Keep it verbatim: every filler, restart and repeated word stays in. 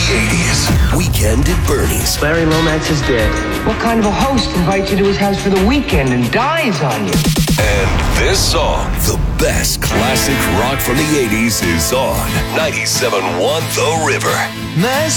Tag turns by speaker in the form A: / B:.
A: eighties. Weekend at Bernie's.
B: Larry Lomax is dead.
C: What kind of a host invites you to his house for the weekend and dies on you?
A: And this song, the best classic rock from the eighties, is on ninety-seven point one The River.
D: My